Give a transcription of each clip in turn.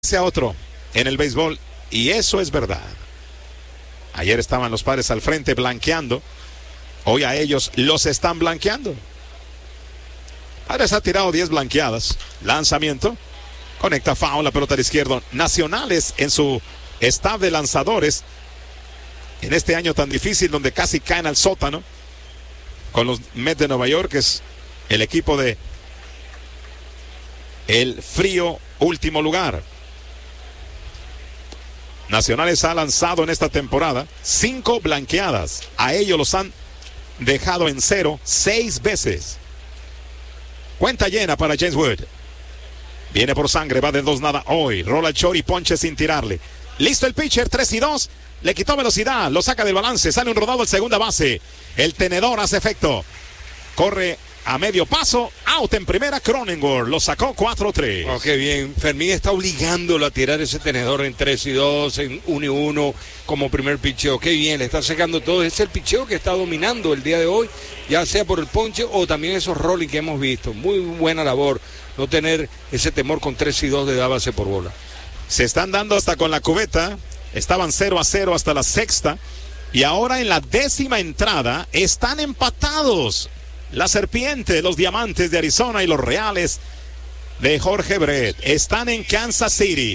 a otro en el béisbol, y eso es verdad. Ayer estaban los Padres al frente blanqueando, hoy a ellos los están blanqueando. Padres ha tirado 10 blanqueadas, lanzamiento, conecta foul, la pelota de izquierdo. Nacionales en su staff de lanzadores, en este año tan difícil donde casi caen al sótano, con los Mets de Nueva York, que es el equipo de el frío último lugar. Nacionales ha lanzado en esta temporada 5 blanqueadas. A ellos los han dejado en 0 6 veces. Cuenta llena para James Wood. Viene por sangre, va de 2-0 hoy. Rola el short y ponche sin tirarle. Listo el pitcher, 3-2. Le quitó velocidad, lo saca del balance. Sale un rodado al segunda base. El tenedor hace efecto. Corre a medio paso, out en primera. Cronenworth lo sacó 4-3. Oh, qué bien. Fermín está obligándolo a tirar ese tenedor en 3-2, en 1-1 como primer picheo. Qué bien, le está sacando todo. Es el picheo que está dominando el día de hoy, ya sea por el ponche o también esos rolling que hemos visto. Muy buena labor no tener ese temor con 3-2 de dar base por bola. Se están dando hasta con la cubeta. Estaban 0-0 hasta la sexta, y ahora en la 10ª entrada están empatados. La Serpiente, los Diamantes de Arizona y los Reales de Jorge Brett están en Kansas City,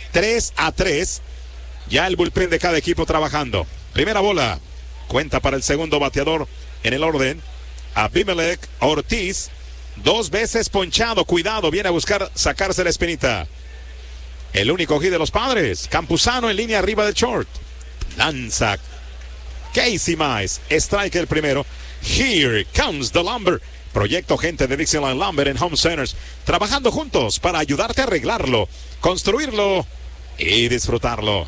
3-3. Ya el bullpen de cada equipo trabajando. Primera bola, cuenta para el segundo bateador en el orden, Abimelec Ortiz, 2 veces ponchado. Cuidado, viene a buscar sacarse la espinita. El único hit de los Padres, Campuzano en línea arriba del short. Lanza Casey Mize, strike el primero. Here comes the lumber. Proyecto gente de Dixieland Lumber en Home Centers, trabajando juntos para ayudarte a arreglarlo, construirlo y disfrutarlo.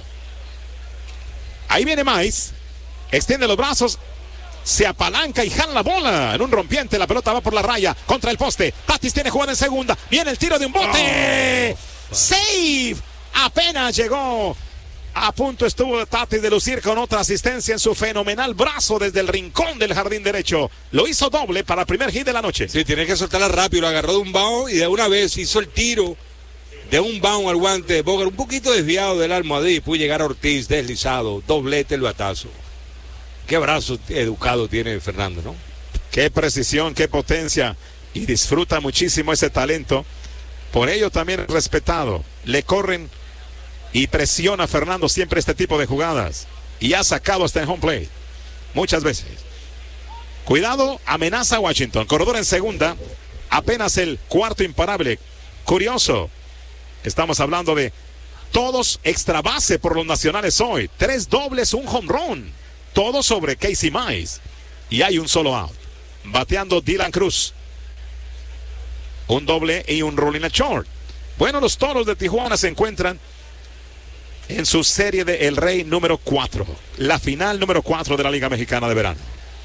Ahí viene Mize, extiende los brazos, se apalanca y jala la bola en un rompiente. La pelota va por la raya contra el poste. Tatis tiene jugada en segunda, viene el tiro de un bote. Save, apenas llegó. A punto estuvo Tatis de lucir con otra asistencia en su fenomenal brazo desde el rincón del jardín derecho. Lo hizo doble para el primer hit de la noche. Sí, tiene que soltarla rápido, lo agarró de un bound y de una vez hizo el tiro de un bound al guante de Bogart, un poquito desviado del almohadí, pudo llegar a Ortiz deslizado, doblete el batazo. Qué brazo educado tiene Fernando, ¿no? Qué precisión, qué potencia, y disfruta muchísimo ese talento. Por ello también respetado. Le corren y presiona a Fernando siempre este tipo de jugadas, y ha sacado hasta en home plate muchas veces. Cuidado, amenaza a Washington. Corredor en segunda, apenas el cuarto imparable. Curioso, estamos hablando de todos extra base por los Nacionales hoy. 3 dobles, un home run, todo sobre Casey Mize, y hay un solo out. Bateando Dylan Cruz, un doble y un rolling a short. Bueno, los Toros de Tijuana se encuentran en su serie de El Rey número 4, la final número 4 de la Liga Mexicana de Verano.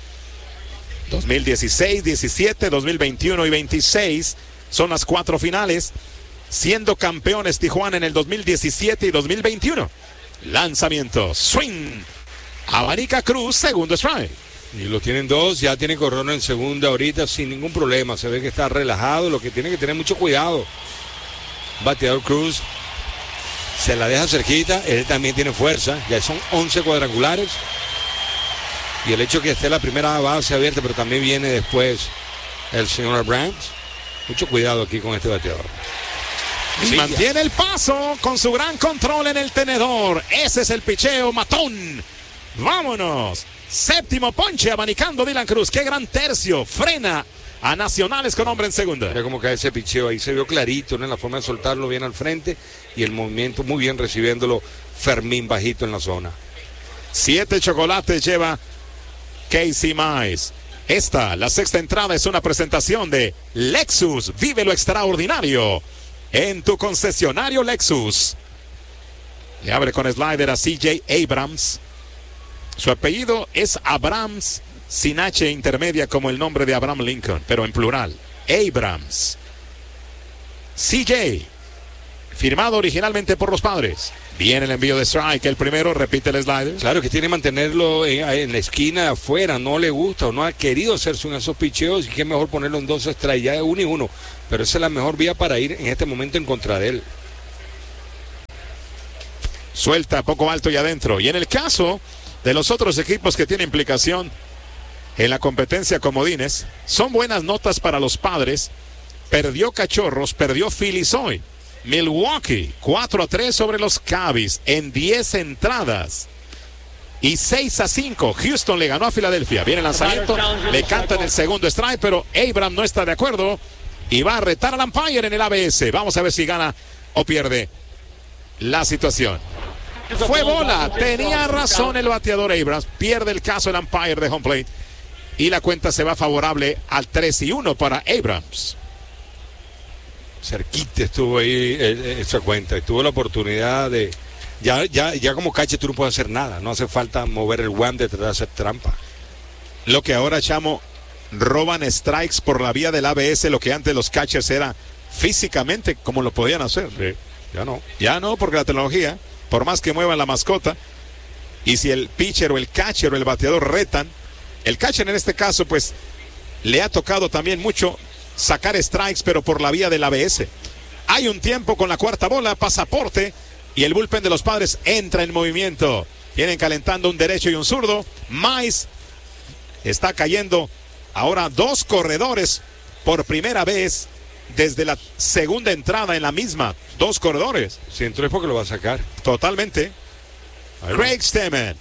2016, 17, 2021 y 26 son las 4 finales, siendo campeones Tijuana en el 2017 y 2021. Lanzamiento, swing, abanica Cruz, segundo strike. Y lo tienen 2, ya tiene Corona en segunda ahorita sin ningún problema. Se ve que está relajado, lo que tiene que tener mucho cuidado. Bateador Cruz se la deja cerquita, él también tiene fuerza, ya son 11 cuadrangulares. Y el hecho que esté la primera base abierta, pero también viene después el señor Abrams. Mucho cuidado aquí con este bateador. Sí, mantiene el paso con su gran control en el tenedor. Ese es el picheo matón. Vámonos. Séptimo ponche, abanicando Dylan Cruz. Qué gran tercio. Frena a Nacionales con hombre en segunda. Mira cómo cae ese picheo ahí, se vio clarito, ¿no? En la forma de soltarlo bien al frente y el movimiento muy bien recibiéndolo Fermín bajito en la zona. 7 chocolates lleva Casey Mize. Esta, la sexta entrada, es una presentación de Lexus. Vive lo extraordinario en tu concesionario Lexus. Le abre con slider a CJ Abrams. Su apellido es Abrams, sin H intermedia como el nombre de Abraham Lincoln, pero en plural. Abrams. CJ, firmado originalmente por los Padres. Viene el envío de strike, el primero, repite el slider. Claro que tiene que mantenerlo en la esquina de afuera, no le gusta o no ha querido hacerse uno de esos picheos, y que es mejor ponerlo en 2 strikes, ya de 1-1. Pero esa es la mejor vía para ir en este momento en contra de él. Suelta poco alto y adentro. Y en el caso de los otros equipos que tienen implicación en la competencia comodines, son buenas notas para los Padres. Perdió Cachorros, perdió Phillies hoy. Milwaukee 4-3 sobre los Cubs en 10 entradas. Y 6-5, Houston le ganó a Filadelfia. Viene el lanzamiento, le cantan el segundo strike, pero Abram no está de acuerdo y va a retar al umpire en el ABS. Vamos a ver si gana o pierde la situación. Fue bola, tenía razón el bateador Abrams, pierde el caso el umpire de home plate y la cuenta se va favorable al 3-1 para Abrams. Cerquita estuvo ahí esa cuenta, tuvo la oportunidad de... Ya como catcher tú no puedes hacer nada, no hace falta mover el guante de tratar de hacer trampa. Lo que ahora, Chamo, roban strikes por la vía del ABS, lo que antes los catchers era físicamente como lo podían hacer. Sí, ya no, porque la tecnología, por más que muevan la mascota, y si el pitcher o el catcher o el bateador retan, el catcher en este caso pues le ha tocado también mucho sacar strikes, pero por la vía del ABS. Hay un tiempo con la cuarta bola, pasaporte, y el bullpen de los Padres entra en movimiento. Vienen calentando un derecho y un zurdo. Mize está cayendo ahora 2 corredores por primera vez desde la segunda entrada en la misma. 2 corredores. Si entró es porque lo va a sacar. Totalmente. Craig Stammen.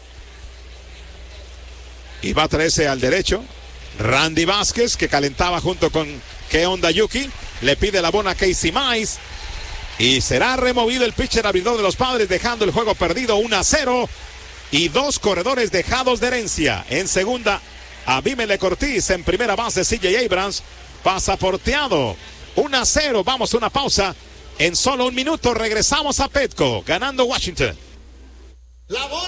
Y va a traerse al derecho. Randy Vázquez, que calentaba junto con Keonda Yuki. Le pide la bola a Casey Mize. Y será removido el pitcher abridor de los Padres, dejando el juego perdido 1-0. Y 2 corredores dejados de herencia. En segunda, Abimelec Ortiz. En primera base, CJ Abrams. Pasaporteado. 1-0. Vamos a una pausa. En solo un minuto regresamos a Petco. Ganando Washington. La voz